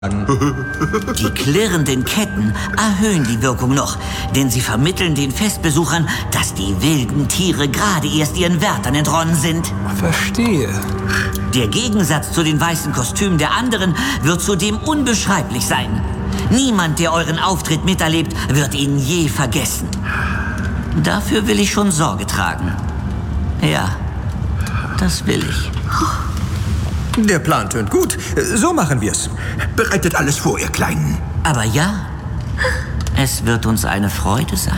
Die klirrenden Ketten erhöhen die Wirkung noch, denn sie vermitteln den Festbesuchern, dass die wilden Tiere gerade erst ihren Wärtern entronnen sind. Verstehe. Der Gegensatz zu den weißen Kostümen der anderen wird zudem unbeschreiblich sein. Niemand, der euren Auftritt miterlebt, wird ihn je vergessen. Dafür will ich schon Sorge tragen. Ja, das will ich. Der Plan tönt gut. So machen wir's. Bereitet alles vor, ihr Kleinen. Aber ja, es wird uns eine Freude sein.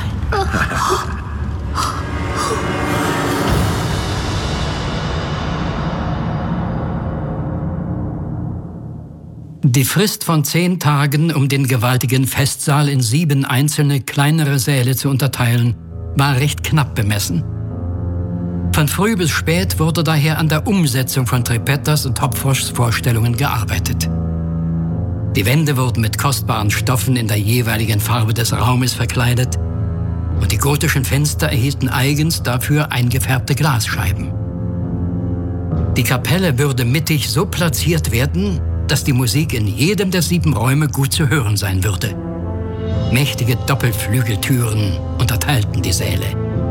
Die Frist von 10 Tagen, um den gewaltigen Festsaal in 7 einzelne kleinere Säle zu unterteilen, war recht knapp bemessen. Von früh bis spät wurde daher an der Umsetzung von Tripettas und Hopfroschs Vorstellungen gearbeitet. Die Wände wurden mit kostbaren Stoffen in der jeweiligen Farbe des Raumes verkleidet und die gotischen Fenster erhielten eigens dafür eingefärbte Glasscheiben. Die Kapelle würde mittig so platziert werden, dass die Musik in jedem der 7 Räume gut zu hören sein würde. Mächtige Doppelflügeltüren unterteilten die Säle.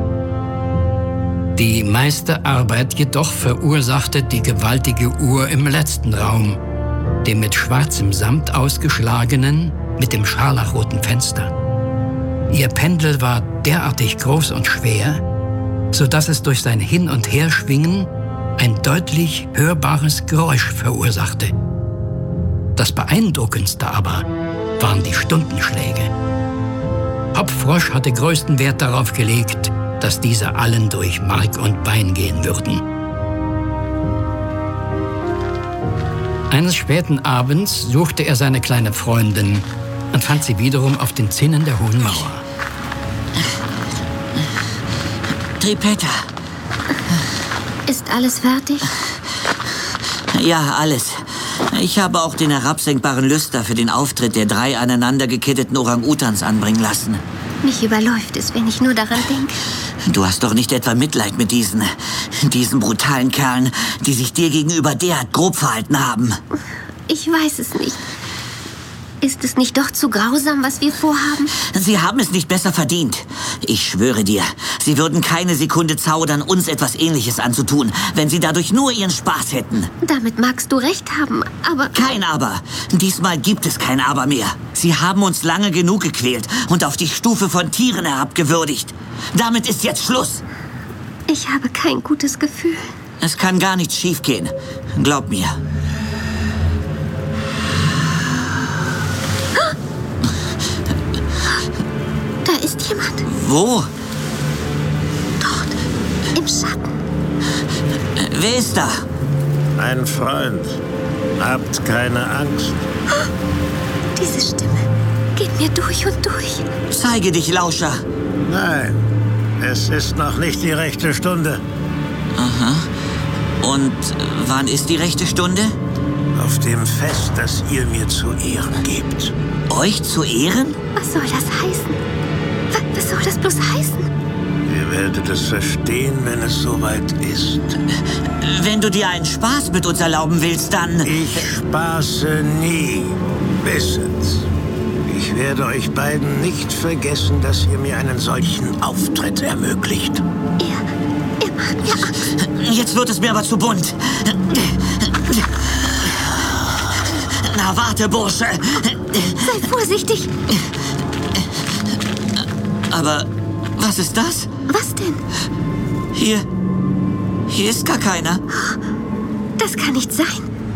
Die meiste Arbeit jedoch verursachte die gewaltige Uhr im letzten Raum, dem mit schwarzem Samt ausgeschlagenen, mit dem scharlachroten Fenster. Ihr Pendel war derartig groß und schwer, sodass es durch sein Hin- und Herschwingen ein deutlich hörbares Geräusch verursachte. Das Beeindruckendste aber waren die Stundenschläge. Hopfrosch hatte größten Wert darauf gelegt, dass diese allen durch Mark und Bein gehen würden. Eines späten Abends suchte er seine kleine Freundin und fand sie wiederum auf den Zinnen der Hohen Mauer. Tripetta. Ist alles fertig? Ja, alles. Ich habe auch den herabsenkbaren Lüster für den Auftritt der 3 aneinandergeketteten Orang-Utans anbringen lassen. Mich überläuft es, wenn ich nur daran denke. Du hast doch nicht etwa Mitleid mit diesen brutalen Kerlen, die sich dir gegenüber derart grob verhalten haben. Ich weiß es nicht. Ist es nicht doch zu grausam, was wir vorhaben? Sie haben es nicht besser verdient. Ich schwöre dir, sie würden keine Sekunde zaudern, uns etwas Ähnliches anzutun, wenn sie dadurch nur ihren Spaß hätten. Damit magst du recht haben, aber... Kein Aber. Diesmal gibt es kein Aber mehr. Sie haben uns lange genug gequält und auf die Stufe von Tieren herabgewürdigt. Damit ist jetzt Schluss. Ich habe kein gutes Gefühl. Es kann gar nichts schiefgehen. Glaub mir. Da ist jemand. Wo? Dort, im Schatten. Wer ist da? Ein Freund. Habt keine Angst. Diese Stimme geht mir durch und durch. Zeige dich, Lauscher. Nein, es ist noch nicht die rechte Stunde. Aha. Und wann ist die rechte Stunde? Auf dem Fest, das ihr mir zu Ehren gebt. Euch zu Ehren? Was soll das heißen? Was soll das bloß heißen? Ihr werdet es verstehen, wenn es soweit ist. Wenn du dir einen Spaß mit uns erlauben willst, dann... Ich spaße nie. Wisset's. Ich werde euch beiden nicht vergessen, dass ihr mir einen solchen Auftritt ermöglicht. Er macht mir Angst. Jetzt wird es mir aber zu bunt. Na, warte, Bursche. Sei vorsichtig. Aber was ist das? Was denn? Hier ist gar keiner. Das kann nicht sein.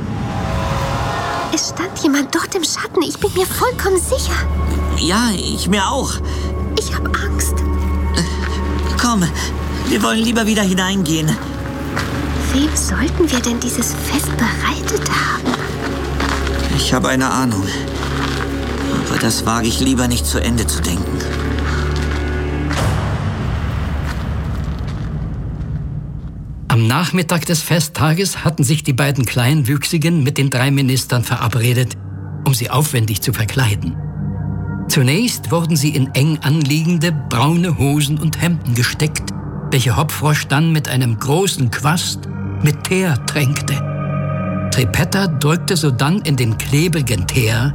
Es stand jemand dort im Schatten. Ich bin mir vollkommen sicher. Ja, ich mir auch. Ich habe Angst. Komm, wir wollen lieber wieder hineingehen. Wem sollten wir denn dieses Fest bereitet haben? Ich habe eine Ahnung. Aber das wage ich lieber nicht zu Ende zu denken. Am Nachmittag des Festtages hatten sich die beiden Kleinwüchsigen mit den 3 Ministern verabredet, um sie aufwendig zu verkleiden. Zunächst wurden sie in eng anliegende braune Hosen und Hemden gesteckt, welche Hopfrosch dann mit einem großen Quast mit Teer tränkte. Trippetta drückte sodann in den klebrigen Teer